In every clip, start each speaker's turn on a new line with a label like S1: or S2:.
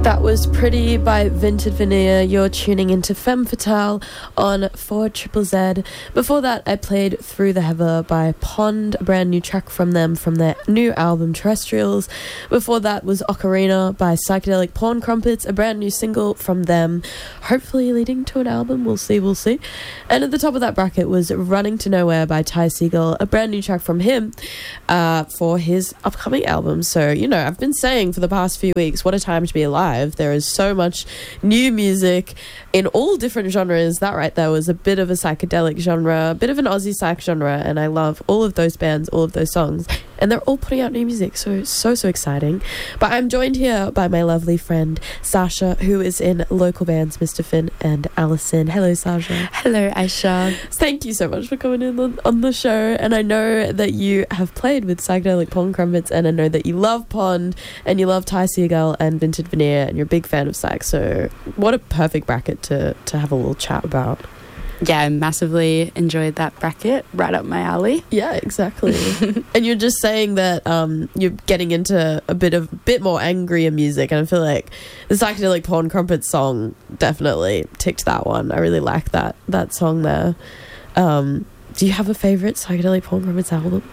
S1: That was Pretty by Vinted Veneer. You're tuning into Femme Fatale on 4ZZZ. Before that, I played Through the Heather by Pond, a brand new track from them from their new album Terrestrials. Before that was Ocarina by Psychedelic Porn Crumpets, a brand new single from them, hopefully leading to an album. We'll see. And at the top of that bracket was Running to Nowhere by Ty Segall, a brand new track from him for his upcoming album. So, I've been saying for the past few weeks, what a time to be alive. There is so much new music in all different genres. That right there was a bit of a psychedelic genre, a bit of an Aussie psych genre, and I love all of those bands, all of those songs, and they're all putting out new music, so exciting. But I'm joined here by my lovely friend Sasha, who is in local bands Mr. Finn and Alison. Hello, Sasha.
S2: Hello, Aisha.
S1: Thank you so much for coming in on the show, and I know that you have played with Psychedelic Porn Crumpets, and I know that you love Pond and you love Ty Segall and Vinted Veneer, and you're a big fan of psych, so what a perfect bracket to have a little chat about.
S2: Yeah, I massively enjoyed that bracket. Right up my alley.
S1: Yeah, exactly. And you're just saying that you're getting into a bit more angrier music, and I feel like the Psychedelic Porn Crumpets song definitely ticked that one. I really like that song there. Do you have a favourite Psychedelic Porn Crumpets album?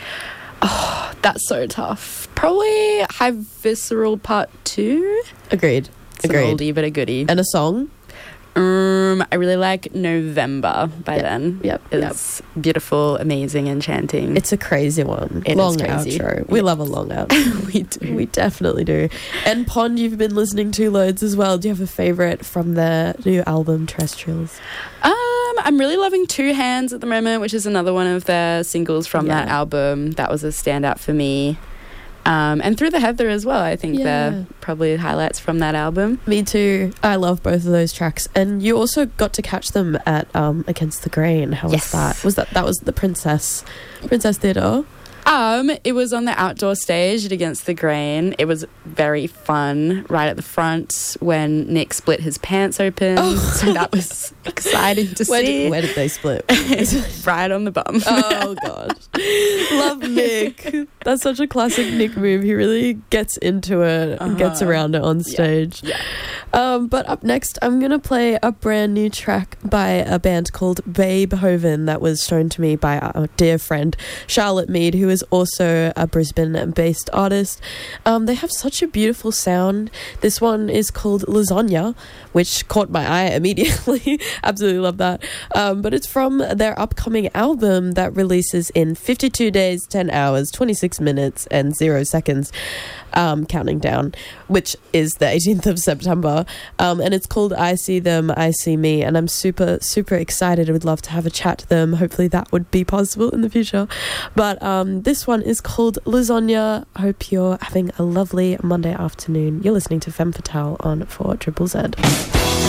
S2: Oh, that's so tough. Probably High Visceral Part 2.
S1: Agreed.
S2: It's an oldie but a goodie.
S1: And a song?
S2: I really like November by then.
S1: Yep.
S2: It's beautiful, amazing, enchanting.
S1: It's a crazy one.
S2: It
S1: long
S2: is crazy.
S1: Outro. We love a long outro.
S2: We do.
S1: We definitely do. And Pond, you've been listening to loads as well. Do you have a favourite from their new album, Terrestrials?
S2: I'm really loving Two Hands at the moment, which is another one of their singles from that album. That was a standout for me. And Through the Heather as well. I think they're probably highlights from that album.
S1: Me too. I love both of those tracks. And you also got to catch them at Against the Grain. How was that? That was the Princess Theatre?
S2: It was on the outdoor stage at Against the Grain. It was very fun right at the front when Nick split his pants open. So that was exciting to see.
S1: Where did they split?
S2: Right on the bum.
S1: Oh, God. Love Nick. That's such a classic Nick move. He really gets into it and gets around it on stage.
S2: Yeah.
S1: But up next, I'm going to play a brand new track by a band called Babehoven that was shown to me by our dear friend Charlotte Mead, who is also a Brisbane-based artist. They have such a beautiful sound. This one is called Lasagna, which caught my eye immediately. Absolutely love that. But it's from their upcoming album that releases in 52 days, 10 hours, 26 minutes, and 0 seconds, counting down, which is the 18th of September. And it's called I See Them, I See Me, and I'm super, super excited. I would love to have a chat to them. Hopefully that would be possible in the future. But this one is called Lasagna. I hope you're having a lovely Monday afternoon. You're listening to Femme Fatale on 4ZZZ.